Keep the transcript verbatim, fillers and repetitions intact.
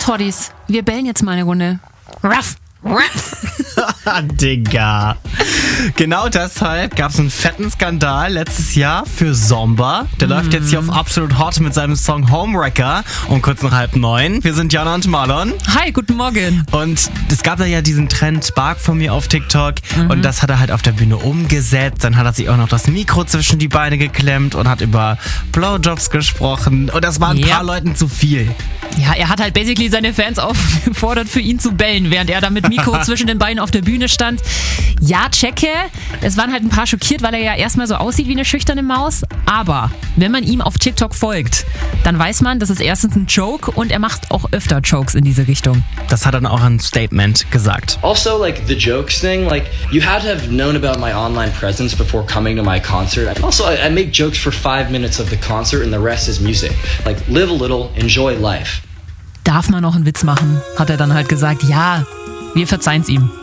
Hotties, wir bellen jetzt mal eine Runde. Ruff, ruff. Digga. Genau deshalb gab es einen fetten Skandal letztes Jahr für Zomba. Der mm. läuft jetzt hier auf Absolut Hot mit seinem Song Homewrecker um kurz nach halb neun. Wir sind Jana und Marlon. Hi, guten Morgen. Und es gab da ja diesen Trend Bark von mir auf TikTok mhm. und das hat er halt auf der Bühne umgesetzt. Dann hat er sich auch noch das Mikro zwischen die Beine geklemmt und hat über Blowjobs gesprochen. Und das war ein ja. paar Leuten zu viel. Ja, er hat halt basically seine Fans aufgefordert, für ihn zu bellen, während er da mit Mikro zwischen den Beinen auf der Bühne stand. Ja, checke. Es waren halt ein paar schockiert, weil er ja erstmal so aussieht wie eine schüchterne Maus. Aber wenn man ihm auf TikTok folgt, dann weiß man, das ist erstens ein Joke und er macht auch öfter Jokes in diese Richtung. Das hat er dann auch ein Statement gesagt. Also, like, the jokes thing, like, you had to have known about my online presence before coming to my concert. Also, I, I make jokes for five minutes of the concert and the rest is music. Like, live a little, enjoy life. Darf man noch einen Witz machen, hat er dann halt gesagt. Ja, wir verzeihen's ihm.